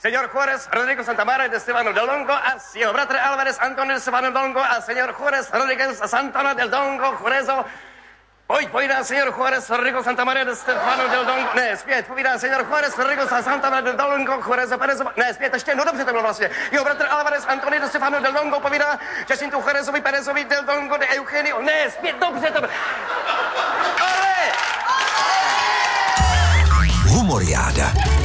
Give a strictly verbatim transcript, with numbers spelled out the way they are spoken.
señor Juárez Rodrigo Santamaría de Stefano del Dongo a seu bratr Álvarez Antonio de Stefano del Dongo a señor Juárez Rodríguez Santana del Dongo Jurezo. Pojď, povídá señor Juárez Rodrigo Santamaría de Stefano del Dongo. Ne, zpět, povídá señor Juárez Rodrigo Santana del Dongo Jurezo Perezo. Ne, zpět, ještě, no dobře to bylo vlastně. Jeho bratr Álvarez Antonio de Stefano del Dongo povídá Jacinto Juarezovi Perezovi del Dongo de Eugenio. Ne, zpět, dobře to bylo. Ale! Humoriáda.